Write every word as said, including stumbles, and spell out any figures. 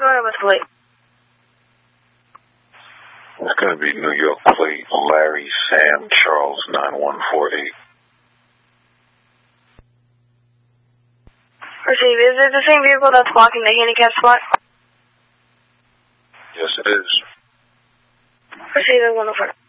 Go ahead with plate. It's going to be New York plate, Larry Sam Charles nine one four eight. Receive. Is it the same vehicle that's blocking the handicap spot? Yes, it is. Receive. one oh four.